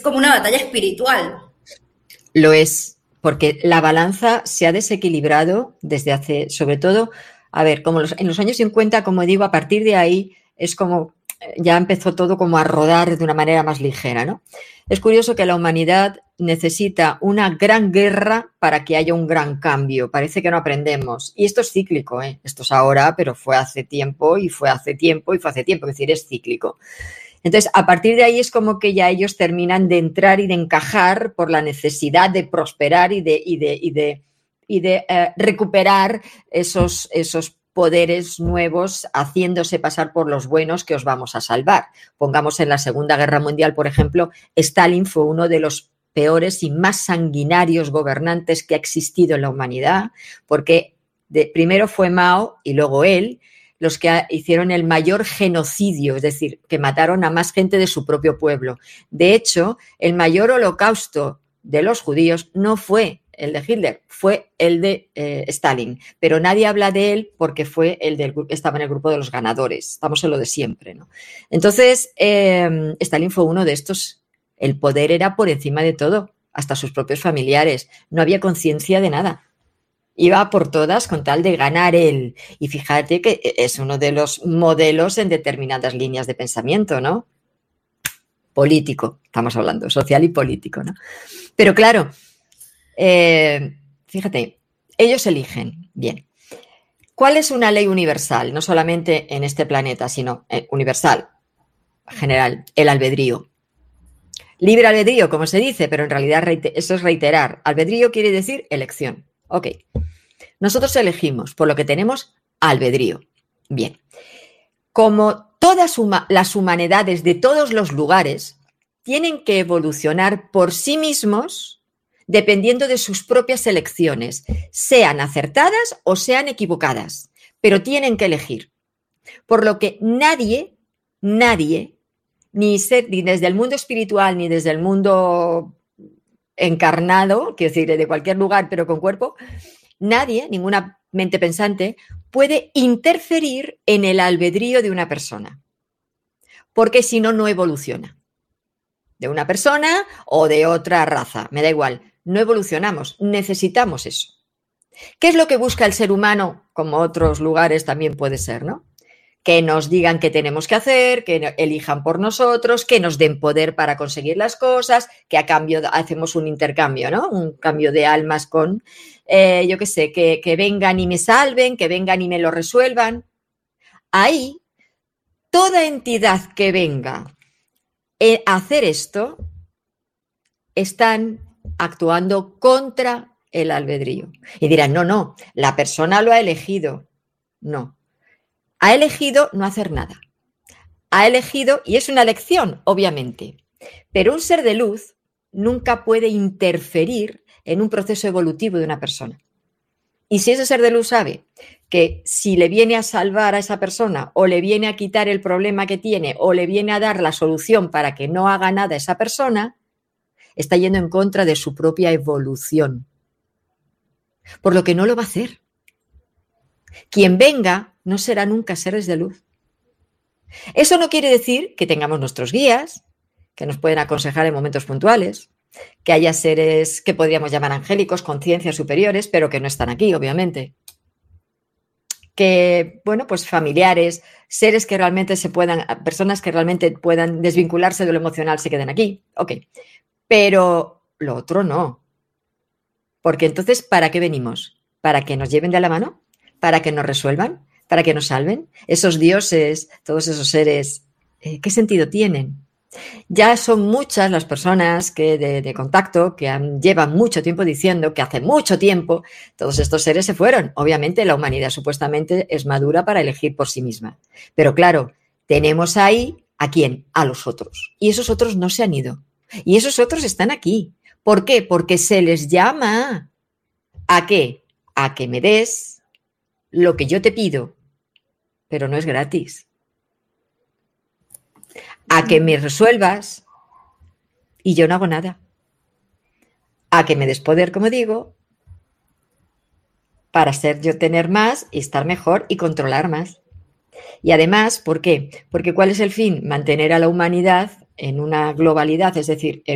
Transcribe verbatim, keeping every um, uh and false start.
como una batalla espiritual. Lo es, porque la balanza se ha desequilibrado desde hace, sobre todo, a ver, como los, en los años cincuenta, como digo, a partir de ahí es como, ya empezó todo como a rodar de una manera más ligera, ¿no? Es curioso que la humanidad necesita una gran guerra para que haya un gran cambio. Parece que no aprendemos. Y esto es cíclico, ¿eh? Esto es ahora, pero fue hace tiempo y fue hace tiempo y fue hace tiempo. Es decir, es cíclico. Entonces, a partir de ahí es como que ya ellos terminan de entrar y de encajar por la necesidad de prosperar y de, y de, y de, y de eh, recuperar esos, esos poderes nuevos haciéndose pasar por los buenos que os vamos a salvar. Pongamos en la Segunda Guerra Mundial, por ejemplo, Stalin fue uno de los peores y más sanguinarios gobernantes que ha existido en la humanidad, porque de, primero fue Mao y luego él, los que hicieron el mayor genocidio, es decir, que mataron a más gente de su propio pueblo. De hecho, el mayor holocausto de los judíos no fue el de Hitler, fue el de eh, Stalin, pero nadie habla de él porque fue el del, estaba en el grupo de los ganadores, estamos en lo de siempre, ¿no? Entonces, eh, Stalin fue uno de estos, el poder era por encima de todo, hasta sus propios familiares, no había conciencia de nada. Iba por todas con tal de ganar él. Y fíjate que es uno de los modelos en determinadas líneas de pensamiento, ¿no? Político, estamos hablando, social y político, ¿no? Pero claro, eh, fíjate, ellos eligen. Bien. ¿Cuál es una ley universal? No solamente en este planeta, sino eh, universal, general, el albedrío. Libre albedrío, como se dice, pero en realidad eso es reiterar. Albedrío quiere decir elección. Ok. Nosotros elegimos, por lo que tenemos albedrío. Bien. Como todas las humanidades de todos los lugares tienen que evolucionar por sí mismos dependiendo de sus propias elecciones, sean acertadas o sean equivocadas, pero tienen que elegir. Por lo que nadie, nadie, ni, ser, ni desde el mundo espiritual ni desde el mundo encarnado, quiero decir, de cualquier lugar pero con cuerpo, nadie, ninguna mente pensante, puede interferir en el albedrío de una persona, porque si no, no evoluciona. De una persona o de otra raza, me da igual, no evolucionamos, necesitamos eso. ¿Qué es lo que busca el ser humano? Como otros lugares también puede ser, ¿no? Que nos digan qué tenemos que hacer, que elijan por nosotros, que nos den poder para conseguir las cosas, que a cambio hacemos un intercambio, ¿no? Un cambio de almas con, eh, yo qué sé, que, que vengan y me salven, que vengan y me lo resuelvan. Ahí, toda entidad que venga a hacer esto, están actuando contra el albedrío. Y dirán, no, no, la persona lo ha elegido. No. Ha elegido no hacer nada. Ha elegido, y es una elección, obviamente, pero un ser de luz nunca puede interferir en un proceso evolutivo de una persona. Y si ese ser de luz sabe que si le viene a salvar a esa persona o le viene a quitar el problema que tiene o le viene a dar la solución para que no haga nada esa persona, está yendo en contra de su propia evolución. Por lo que no lo va a hacer. Quien venga no será nunca seres de luz. Eso no quiere decir que tengamos nuestros guías, que nos pueden aconsejar en momentos puntuales, que haya seres que podríamos llamar angélicos, conciencias superiores, pero que no están aquí, obviamente. Que, bueno, pues familiares, seres que realmente se puedan, personas que realmente puedan desvincularse de lo emocional se queden aquí. Ok. Pero lo otro no. Porque entonces, ¿para qué venimos? ¿Para que nos lleven de la mano? ¿Para que nos resuelvan? ¿Para que nos salven? Esos dioses, todos esos seres, eh, ¿qué sentido tienen? Ya son muchas las personas que de, de contacto que han, llevan mucho tiempo diciendo que hace mucho tiempo todos estos seres se fueron. Obviamente la humanidad supuestamente es madura para elegir por sí misma. Pero claro, tenemos ahí ¿a quién? A los otros. Y esos otros no se han ido. Y esos otros están aquí. ¿Por qué? Porque se les llama. ¿A qué? A que me des lo que yo te pido, pero no es gratis. A que me resuelvas y yo no hago nada. A que me des poder, como digo, para ser yo tener más y estar mejor y controlar más. Y además, ¿por qué? Porque ¿cuál es el fin? Mantener a la humanidad en una globalidad, es decir, en